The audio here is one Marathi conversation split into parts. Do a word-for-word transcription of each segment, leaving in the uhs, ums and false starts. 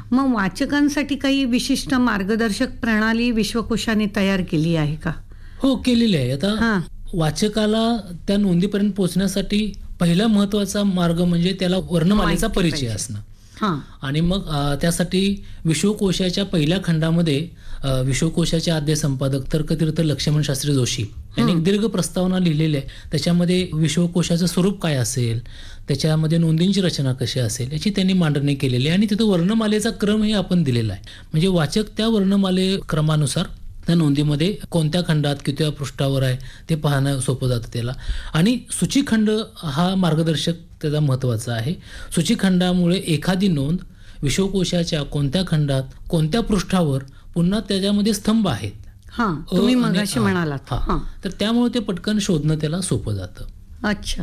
मग वाचकांसाठी काही विशिष्ट मार्गदर्शक प्रणाली विश्वकोशाने तयार केली आहे का? हो, केलेली आहे. आता हां. वाचकाला त्या नोंदीपर्यंत पोहोचण्यासाठी पहिला महत्वाचा मार्ग म्हणजे त्याला वर्णमालेचा माहिती परिचय पाहिजे. असणं. हां. आणि मग अ, त्यासाठी विश्वकोशाच्या पहिल्या खंडामध्ये अ, विश्वकोशाचे आद्य संपादक तर्कतीर्थ लक्ष्मण शास्त्री जोशी यांनी एक दीर्घ प्रस्तावना लिहिलेली आहे. त्याच्यामध्ये विश्वकोशाचं स्वरूप काय असेल, त्याच्यामध्ये नोंदींची रचना कशी असेल याची त्यांनी मांडणी केलेली आहे आणि तिथं वर्णमालेचा क्रम हे आपण दिलेला आहे. म्हणजे वाचक त्या वर्णमाले क्रमानुसार त्या नोंदीमध्ये कोणत्या खंडात किती पृष्ठावर आहे ते पाहणं सोपं जातं त्याला. आणि सूचीखंड हा मार्गदर्शक त्याचा महत्त्वाचा आहे. सूचीखंडामुळे एखादी नोंद विश्वकोशाच्या कोणत्या खंडात कोणत्या पृष्ठावर पुन्हा त्याच्यामध्ये स्तंभ आहेत. हां, तुम्ही अ आणि मगाशी आ, म्हणालात. हा. हां. तर त्यामुळे ते पटकन शोधणं त्याला सोपं जातं. अच्छा.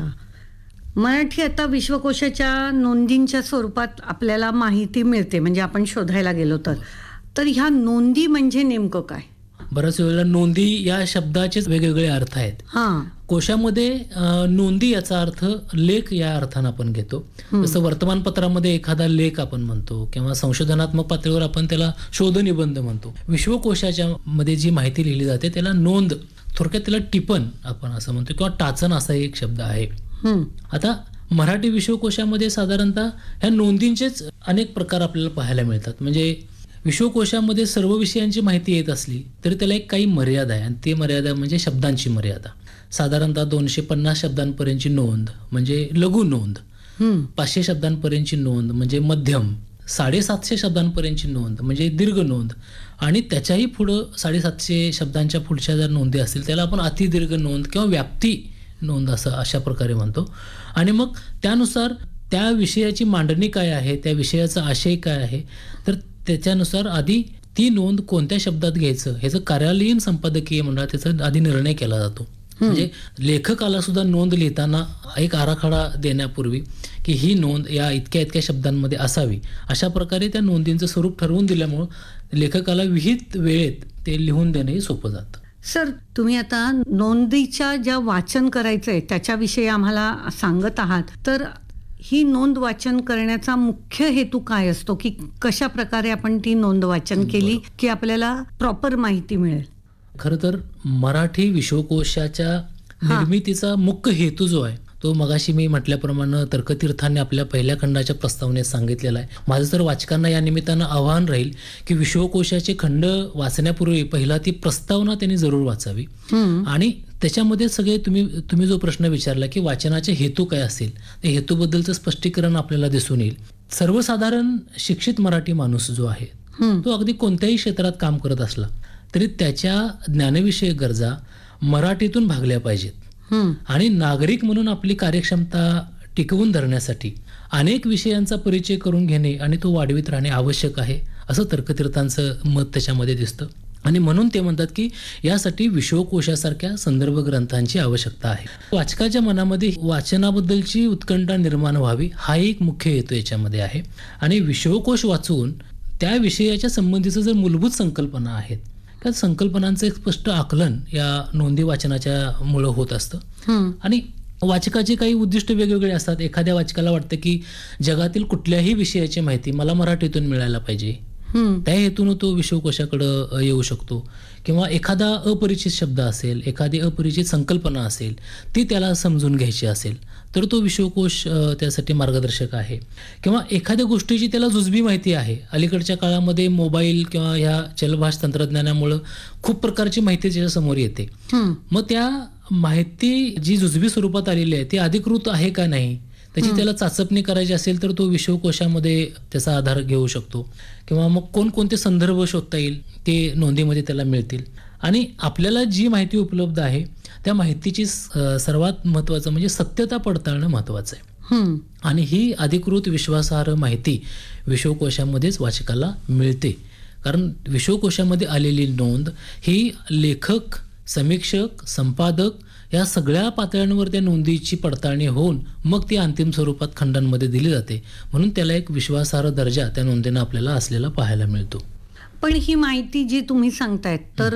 मराठी आता विश्वकोशाच्या नोंदींच्या स्वरूपात आपल्याला माहिती मिळते, म्हणजे आपण शोधायला गेलो तर तर ह्या नोंदी म्हणजे नेमकं काय? बऱ्याच वेळेला नोंदी या शब्दाचेच वेगवेगळे अर्थ आहेत. हां. कोशामध्ये अ, नोंदी याचा अर्थ लेख या अर्थानं आपण घेतो. जसं वर्तमानपत्रामध्ये एखादा लेख आपण म्हणतो किंवा संशोधनात्मक पातळीवर आपण त्याला शोधनिबंध म्हणतो. विश्वकोशाच्या मध्ये जी माहिती लिहिली जाते त्याला नोंद, थोडक्यात त्याला टिपण आपण असं म्हणतो किंवा टाचन असा एक शब्द आहे. हं. आता मराठी विश्वकोशामध्ये साधारणतः ह्या नोंदींचेच अनेक प्रकार आपल्याला पाहायला मिळतात. म्हणजे विश्वकोशामध्ये सर्व विषयांची माहिती येत असली तरी त्याला एक काही मर्यादा आहे आणि ती मर्यादा म्हणजे शब्दांची मर्यादा. साधारणतः दोनशे पन्नास शब्दांपर्यंतची नोंद म्हणजे लघु नोंद, हं. पाचशे शब्दांपर्यंतची नोंद म्हणजे मध्यम, साडेसातशे शब्दांपर्यंतची नोंद म्हणजे दीर्घ नोंद आणि त्याच्याही पुढं साडेसातशे शब्दांच्या पुढच्या जर नोंदी असतील त्याला आपण अतिदीर्घ नोंद किंवा व्याप्ती नोंद असं अशा प्रकारे म्हणतो. आणि मग त्यानुसार त्या विषयाची मांडणी काय आहे, त्या विषयाचा आशय काय आहे, तर त्याच्यानुसार आधी ती नोंद कोणत्या शब्दात घ्यायचं ह्याचं कार्यालयीन संपादकीय मंडळात त्याचा आधी निर्णय केला जातो. म्हणजे लेखकाला सुद्धा नोंद लिहिताना एक आराखडा देण्यापूर्वी की ही नोंद या इतक्या इतक्या शब्दांमध्ये असावी अशा प्रकारे त्या नोंदींचं स्वरूप ठरवून दिल्यामुळं लेखकाला विहित वेळेत ते लिहून देणंही सोपं जातं. सर, तुम्ही आता नोंदीच्या ज्या वाचन करायचंय त्याच्याविषयी आम्हाला सांगत आहात, तर ही नोंद वाचन करण्याचा मुख्य हेतू काय असतो, की कशा प्रकारे आपण ती नोंद वाचन केली की आपल्याला प्रॉपर माहिती मिळेल? खरं तर मराठी विश्वकोशाच्या निर्मितीचा मुख्य हेतू जो आहे तो मगाशी मी म्हटल्याप्रमाणे तर्कतीर्थांनी आपल्या पहिल्या खंडाच्या प्रस्तावनेत सांगितलेला आहे. माझं तर वाचकांना या निमित्तानं आव्हान राहील की विश्वकोशाचे खंड वाचण्यापूर्वी पहिला ती प्रस्तावना त्यांनी जरूर वाचावी. आणि त्याच्यामध्ये सगळे तुम्ही तुम्ही जो प्रश्न विचारला की वाचनाचे हेतू काय असेल, त्या हेतूबद्दलचं स्पष्टीकरण आपल्याला दिसून येईल. सर्वसाधारण शिक्षित मराठी माणूस जो आहे तो अगदी कोणत्याही क्षेत्रात काम करत असला तरी त्याच्या ज्ञानविषयक गरजा मराठीतून भागल्या पाहिजेत. आणि नागरिक म्हणून आपली कार्यक्षमता टिकवून धरण्यासाठी अनेक विषयांचा परिचय करून घेणे आणि तो वाढवीत राहणे आवश्यक आहे असं तर्कतीर्थांचं मत त्याच्यामध्ये दिसतं. आणि म्हणून ते म्हणतात की यासाठी विश्वकोशासारख्या संदर्भ ग्रंथांची आवश्यकता आहे. वाचकाच्या मनामध्ये वाचनाबद्दलची उत्कंठा निर्माण व्हावी हा एक मुख्य हेतू याच्यामध्ये आहे. आणि विश्वकोश वाचून त्या विषयाच्या संबंधीचं जर मूलभूत संकल्पना आहेत त्या संकल्पनांचं एक स्पष्ट आकलन या नोंदी वाचनाच्या मुळे होत असतं. आणि वाचकाचे काही उद्दिष्ट वेगवेगळे असतात. एखाद्या वाचकाला वाटतं की जगातील कुठल्याही विषयाची माहिती मला मराठीतून मिळायला पाहिजे, त्या हेतून तो विश्वकोशाकडं येऊ शकतो. किंवा एखादा अपरिचित शब्द असेल, एखादी अपरिचित संकल्पना असेल, ती त्याला समजून घ्यायची असेल तर तो विश्वकोश त्यासाठी मार्गदर्शक आहे. किंवा एखाद्या गोष्टीची त्याला जुजबी माहिती आहे. अलीकडच्या काळामध्ये मोबाईल किंवा ह्या चलभाष तंत्रज्ञानामुळं खूप प्रकारची माहिती त्याच्यासमोर येते. मग त्या माहिती जी जुजबी स्वरूपात आलेली आहे ती अधिकृत आहे का नाही त्याची त्याला चाचपणी करायची असेल तर तो विश्वकोशामध्ये त्याचा आधार घेऊ शकतो. किंवा मग कोणकोणते संदर्भ शोधता येईल ते नोंदीमध्ये त्याला मिळतील. आणि आपल्याला जी माहिती उपलब्ध आहे त्या माहितीची सर्वात महत्त्वाचं म्हणजे सत्यता पडताळणं महत्त्वाचं आहे. आणि ही अधिकृत विश्वासार्ह माहिती विश्वकोशामध्येच वाचकाला मिळते. कारण विश्वकोशामध्ये आलेली नोंद ही लेखक, समीक्षक, संपादक या सगळ्या पातळ्यांवर त्या नोंदीची पडताळणी होऊन मग ती अंतिम स्वरूपात खंडांमध्ये दिली जाते. म्हणून त्याला एक विश्वासार्ह दर्जा त्या नोंदीनं आपल्याला असलेला पाहायला मिळतो. पण ही माहिती जी तुम्ही सांगतायत तर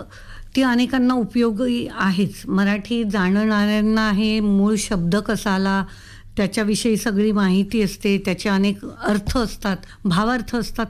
ती अनेकांना उपयोगी आहेच. मराठी जाणणाऱ्यांना हे मूळ शब्द कसा आला त्याच्याविषयी सगळी माहिती असते, त्याचे अनेक अर्थ असतात, भावार्थ असतात,